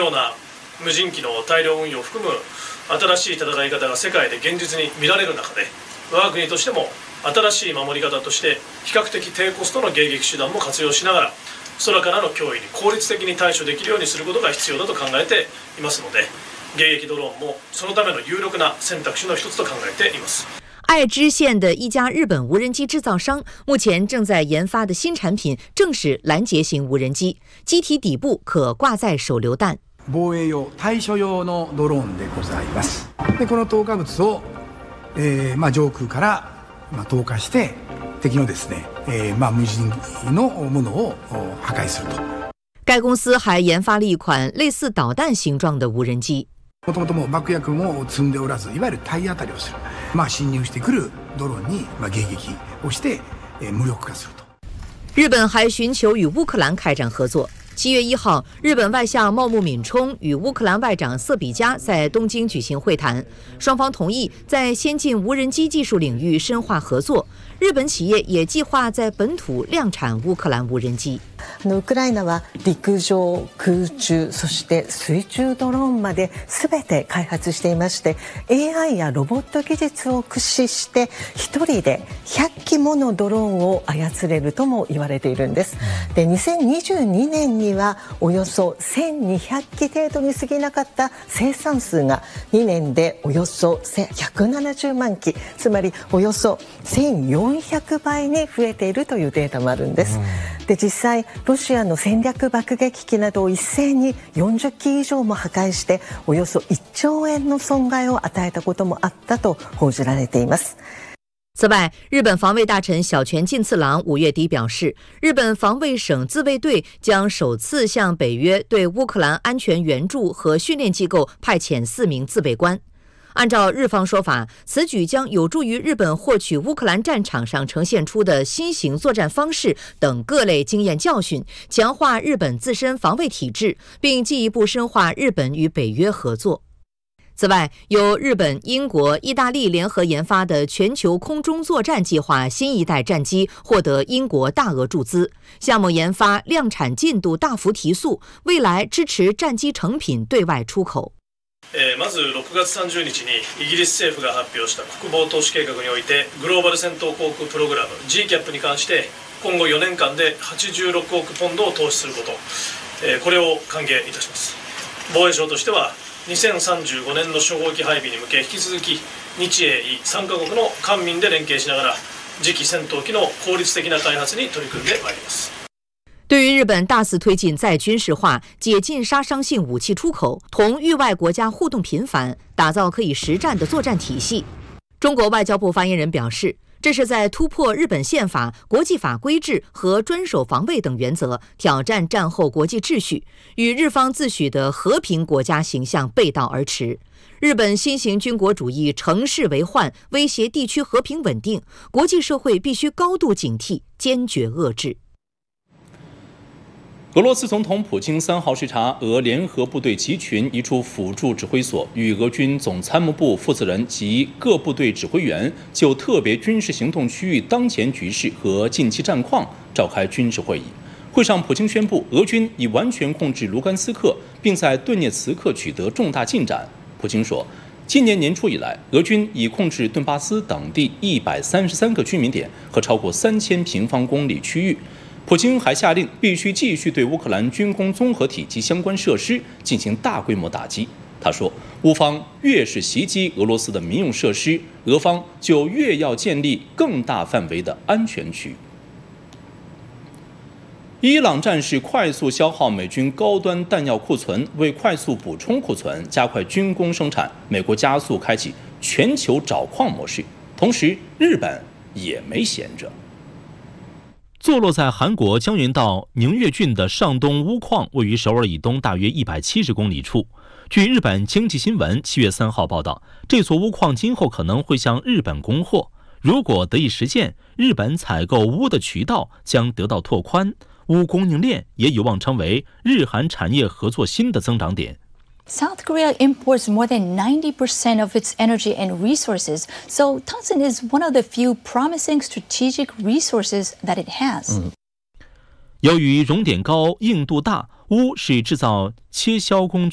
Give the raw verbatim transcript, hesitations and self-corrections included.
ような無人機の大量運用を含む新しい戦い方が世界で現実に見られる中で、我が国としても新しい守り方として比較的低コストの迎撃手段も活用しながら、空からの脅威に効率的に対処できるようにすることが必要だと考えていますので、迎撃ドローンもそのための有力な選択肢の一つと考えています。 爱知县的一家日本无人机制造商目前正在研发的新产品正是拦截型无人机，机体底部可挂载手榴弹。 防衛用、対処用のドローンでございます。で、この投下物を、えーまあ、上空から、まあ、投下して敵のですね、えーまあ、無人のものを破壊すると。 该公司还研发了一款类似导弹形状的无人机。 もともとも爆薬も積んでおらず、いわゆる体当たりをする、まあ、侵入してくるドローンに、まあ、迎撃をして、えー、無力化すると。 日本还寻求与乌克兰开展合作。七月一号，日本外相茂木敏充与乌克兰外长瑟比加在东京举行会谈，双方同意在先进无人机技术领域深化合作。日本企业也计划在本土量产乌克兰无人機。 ウクライナは陸上、空中、そして水中ドローンまで全て開発していまして、 エーアイ やロボット技術を駆使して一人でひゃっきものドローンを操れるとも言われているんです。で、にせんにじゅうにねんにはおよそせんにひゃっき程度に過ぎなかった生産数がにねんでおよそひゃくななじゅうまんき、つまりおよそせんよんひゃくばいに増えているというデータもあるんです。で、実際ロシアの戦略爆撃機などを一斉によんじゅっき以上も破壊しておよそいっちょうえんの損害を与えたこともあったと報じられています。 此外，日本防卫大臣小泉进次郎五月底表示，日本防卫省自卫队将首次向北约对乌克兰安全援助和训练机构派遣四名自卫官。按照日方说法，此举将有助于日本获取乌克兰战场上呈现出的新型作战方式等各类经验教训，强化日本自身防卫体制，并进一步深化日本与北约合作。此外，由日本、英国、意大利联合研发的全球空中作战计划新一代战机获得英国大额注资，项目研发量产进度大幅提速，未来支持战機成品对外出口。 えー、まずろくがつさんじゅうにちにイギリス政府が発表した国防投資計画において、グローバル戦闘航空プログラム ジーキャップ に関して今後よねんかんではちじゅうろくおくポンドを投資すること、えー、これを歓迎いたします。防衛省としてはにせんさんじゅうごねんの初号機配備に向け、引き続き日英伊さんかこくの官民で連携しながら次期戦闘機の効率的な開発に取り組んでまいります。 对于日本大肆推进再军事化、解禁杀伤性武器出口、同域外国家互动频繁、打造可以实战的作战体系，中国外交部发言人表示，这是在突破日本宪法、国际法规制和专守防卫等原则，挑战战后国际秩序，与日方自诩的和平国家形象背道而驰。日本新型军国主义乘势为患，威胁地区和平稳定，国际社会必须高度警惕，坚决遏制。 俄罗斯总统普京三号视察俄联合部队集群一处辅助指挥所，与俄军总参谋部负责人及各部队指挥员就特别军事行动区域当前局势和近期战况召开军事会议。会上，普京宣布俄军已完全控制卢甘斯克，并在顿涅茨克取得重大进展。普京说，今年年初以来，俄军已控制顿巴斯等地一百三十三个居民点和超过三千平方公里区域。普京还下令必须继续对乌克兰军工综合体及相关设施进行大规模打击。他说，乌方越是袭击俄罗斯的民用设施，俄方就越要建立更大范围的安全区。伊朗战事快速消耗美军高端弹药库存，为快速补充库存、加快军工生产，美国加速开启全球找矿模式。同时，日本也没闲着。 坐落在韩国江原道宁越郡的上东钨矿位于首尔以东大约一百七十公里处。据日本经济新闻七月三号报道，这座钨矿今后可能会向日本供货。如果得以实现，日本采购钨的渠道将得到拓宽，钨供应链也有望成为日韩产业合作新的增长点。 South Korea imports more than ninety percent of its energy and resources, so tungsten is one of the few promising strategic resources that it has. 嗯、由于熔点高、硬度大，钨是制造切削工具